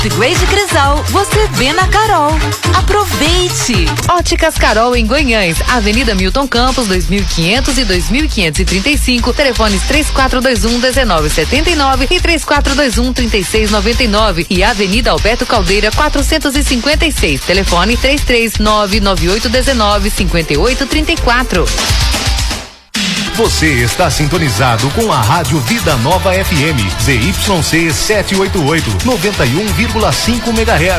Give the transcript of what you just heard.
De Grace Crisal, você vê na Carol. Aproveite! Óticas Carol em Guanhães, Avenida Milton Campos, 2500 e 2535, telefones 3421-1979 e 3421-3699 e Avenida Alberto Caldeira, 456, telefone 33998195834. Você está sintonizado com a Rádio Vida Nova FM, ZYC 788, 91,5 MHz.